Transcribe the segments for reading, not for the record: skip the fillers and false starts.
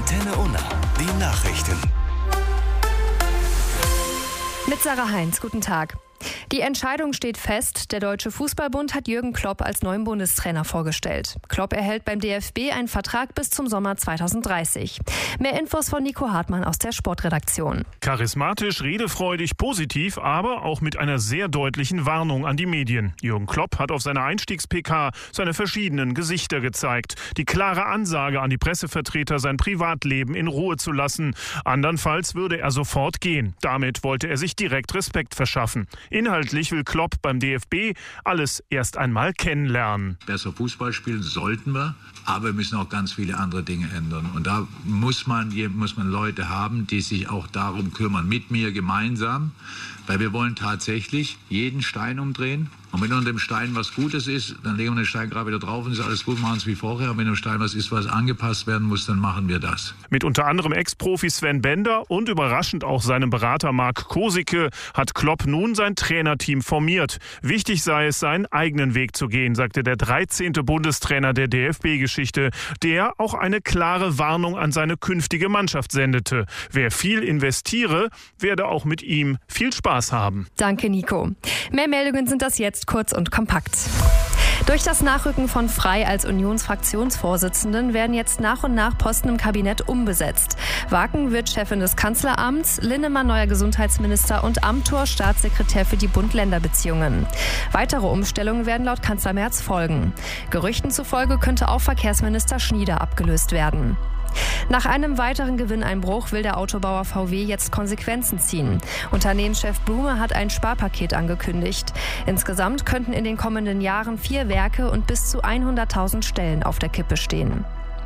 Antenne Unna, die Nachrichten. Mit Sarah Heinz, guten Tag. Die Entscheidung steht fest. Der Deutsche Fußballbund hat Jürgen Klopp als neuen Bundestrainer vorgestellt. Klopp erhält beim DFB einen Vertrag bis zum Sommer 2030. Mehr Infos von Nico Hartmann aus der Sportredaktion. Charismatisch, redefreudig, positiv, aber auch mit einer sehr deutlichen Warnung an die Medien. Jürgen Klopp hat auf seiner Einstiegs-PK seine verschiedenen Gesichter gezeigt. Die klare Ansage an die Pressevertreter, sein Privatleben in Ruhe zu lassen. Andernfalls würde er sofort gehen. Damit wollte er sich direkt Respekt verschaffen. Inhaltlich will Klopp beim DFB alles erst einmal kennenlernen. Besser Fußball spielen sollten wir, aber wir müssen auch ganz viele andere Dinge ändern. Und da muss man Leute haben, die sich auch darum kümmern, mit mir gemeinsam. Weil wir wollen tatsächlich jeden Stein umdrehen. Und wenn unter dem Stein was Gutes ist, dann legen wir den Stein gerade wieder drauf und ist alles gut, machen es wie vorher. Und wenn im Stein was ist, was angepasst werden muss, dann machen wir das. Mit unter anderem Ex-Profi Sven Bender und überraschend auch seinem Berater Marc Kosicke hat Klopp nun sein Trainerteam formiert. Wichtig sei es, seinen eigenen Weg zu gehen, sagte der 13. Bundestrainer der DFB-Geschichte, der auch eine klare Warnung an seine künftige Mannschaft sendete. Wer viel investiere, werde auch mit ihm viel Spaß haben. Danke, Nico. Mehr Meldungen sind das jetzt kurz und kompakt. Durch das Nachrücken von Frey als Unionsfraktionsvorsitzenden werden jetzt nach und nach Posten im Kabinett umbesetzt. Waken wird Chefin des Kanzleramts, Linnemann neuer Gesundheitsminister und Amthor Staatssekretär für die Bund-Länder-Beziehungen. Weitere Umstellungen werden laut Kanzler Merz folgen. Gerüchten zufolge könnte auch Verkehrsminister Schnieder abgelöst werden. Nach einem weiteren Gewinneinbruch will der Autobauer VW jetzt Konsequenzen ziehen. Unternehmenschef Blume hat ein Sparpaket angekündigt. Insgesamt könnten in den kommenden Jahren 4 Werke und bis zu 100.000 Stellen auf der Kippe stehen.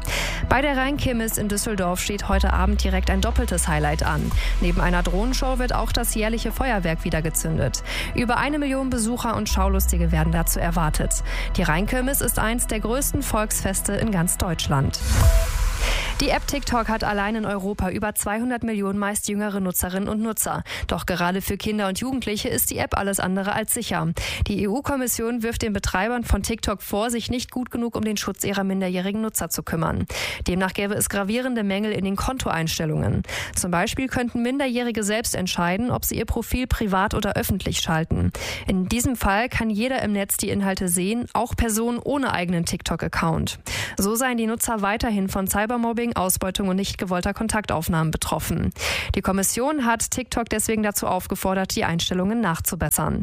Bei der Rheinkirmes in Düsseldorf steht heute Abend direkt ein doppeltes Highlight an. Neben einer Drohnenshow wird auch das jährliche Feuerwerk wieder gezündet. Über 1 Million Besucher und Schaulustige werden dazu erwartet. Die Rheinkirmes ist eins der größten Volksfeste in ganz Deutschland. Die App TikTok hat allein in Europa über 200 Millionen meist jüngere Nutzerinnen und Nutzer. Doch gerade für Kinder und Jugendliche ist die App alles andere als sicher. Die EU-Kommission wirft den Betreibern von TikTok vor, sich nicht gut genug um den Schutz ihrer minderjährigen Nutzer zu kümmern. Demnach gäbe es gravierende Mängel in den Kontoeinstellungen. Zum Beispiel könnten Minderjährige selbst entscheiden, ob sie ihr Profil privat oder öffentlich schalten. In diesem Fall kann jeder im Netz die Inhalte sehen, auch Personen ohne eigenen TikTok-Account. So seien die Nutzer weiterhin von Cybermobbing, Ausbeutung und nicht gewollter Kontaktaufnahmen betroffen. Die Kommission hat TikTok deswegen dazu aufgefordert, die Einstellungen nachzubessern.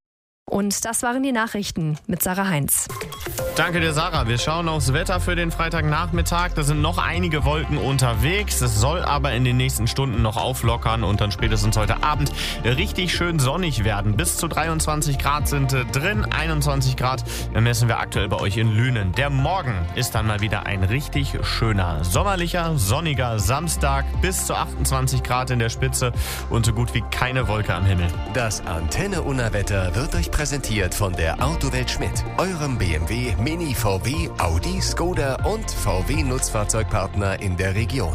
Und das waren die Nachrichten mit Sarah Heinz. Danke dir, Sarah. Wir schauen aufs Wetter für den Freitagnachmittag. Da sind noch einige Wolken unterwegs. Es soll aber in den nächsten Stunden noch auflockern und dann spätestens heute Abend richtig schön sonnig werden. Bis zu 23 Grad sind drin, 21 Grad messen wir aktuell bei euch in Lünen. Der Morgen ist dann mal wieder ein richtig schöner, sommerlicher, sonniger Samstag. Bis zu 28 Grad in der Spitze und so gut wie keine Wolke am Himmel. Das Antenne Unna Wetter wird euch präsentiert von der Autowelt Schmidt, eurem BMW, Mini, VW, Audi, Skoda und VW Nutzfahrzeugpartner in der Region.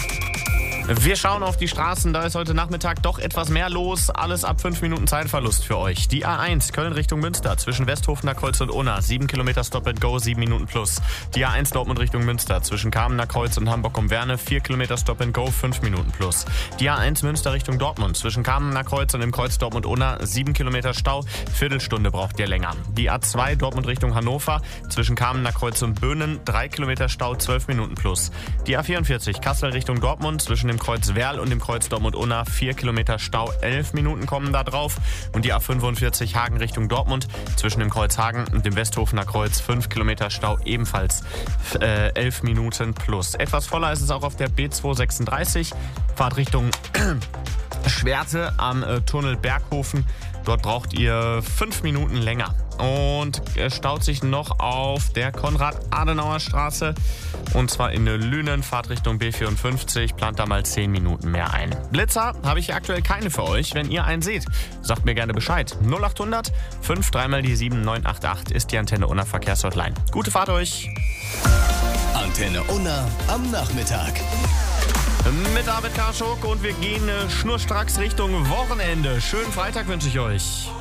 Wir schauen auf die Straßen, da ist heute Nachmittag doch etwas mehr los. Alles ab 5 Minuten Zeitverlust für euch. Die A1 Köln Richtung Münster zwischen Westhofener Kreuz und Unna, 7 Kilometer Stop and Go, 7 Minuten plus. Die A1 Dortmund Richtung Münster zwischen Kamener Kreuz und Hamburg-um-Werne, 4 Kilometer Stop and Go, 5 Minuten plus. Die A1 Münster Richtung Dortmund zwischen Kamener Kreuz und dem Kreuz Dortmund-Unna, 7 Kilometer Stau, Viertelstunde braucht ihr länger. Die A2 Dortmund Richtung Hannover zwischen Kamener Kreuz und Böhnen, 3 Kilometer Stau, 12 Minuten plus. Die A44 Kassel Richtung Dortmund zwischen dem Kreuz Werl und dem Kreuz Dortmund-Unna, 4 Kilometer Stau, 11 Minuten kommen da drauf. Und die A45 Hagen Richtung Dortmund zwischen dem Kreuz Hagen und dem Westhofener Kreuz, 5 Kilometer Stau, ebenfalls 11 Minuten plus. Etwas voller ist es auch auf der B236, Fahrt Richtung Schwerte am Tunnel Berghofen. Dort braucht ihr 5 Minuten länger. Und es staut sich noch auf der Konrad-Adenauer-Straße. Und zwar in Lünen, Fahrtrichtung B54, plant da mal 10 Minuten mehr ein. Blitzer habe ich aktuell keine für euch. Wenn ihr einen seht, sagt mir gerne Bescheid. 0800 5 3 mal die 7988 ist die Antenne Unna Verkehrshotline. Gute Fahrt euch! Antenne Unna am Nachmittag. Mit David Karschuk und wir gehen schnurstracks Richtung Wochenende. Schönen Freitag wünsche ich euch.